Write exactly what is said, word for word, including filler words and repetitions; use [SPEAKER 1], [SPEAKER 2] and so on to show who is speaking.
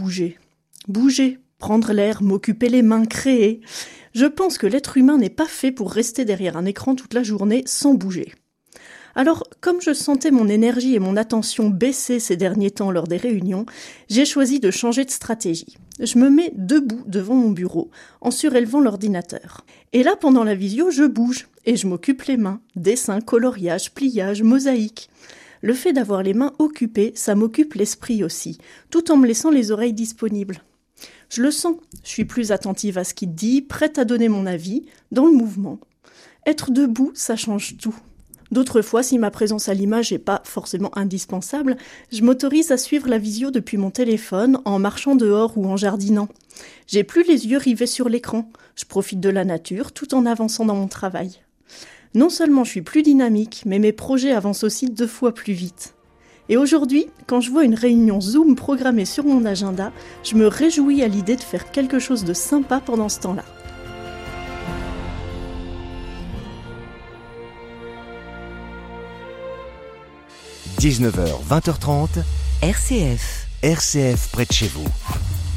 [SPEAKER 1] bouger. Bouger, prendre l'air, m'occuper les mains, créer. Je pense que l'être humain n'est pas fait pour rester derrière un écran toute la journée sans bouger. Alors, comme je sentais mon énergie et mon attention baisser ces derniers temps lors des réunions, j'ai choisi de changer de stratégie. Je me mets debout devant mon bureau, en surélevant l'ordinateur. Et là, pendant la visio, je bouge, et je m'occupe les mains. Dessin, coloriage, pliage, mosaïque. Le fait d'avoir les mains occupées, ça m'occupe l'esprit aussi, tout en me laissant les oreilles disponibles. Je le sens, je suis plus attentive à ce qu'il dit, prête à donner mon avis, dans le mouvement. Être debout, ça change tout. D'autres fois, si ma présence à l'image n'est pas forcément indispensable, je m'autorise à suivre la visio depuis mon téléphone, en marchant dehors ou en jardinant. J'ai plus les yeux rivés sur l'écran. Je profite de la nature tout en avançant dans mon travail. Non seulement je suis plus dynamique, mais mes projets avancent aussi deux fois plus vite. Et aujourd'hui, quand je vois une réunion Zoom programmée sur mon agenda, je me réjouis à l'idée de faire quelque chose de sympa pendant ce temps-là.
[SPEAKER 2] dix-neuf heures vingt heures trente,
[SPEAKER 3] R C F.
[SPEAKER 2] R C F près de chez vous.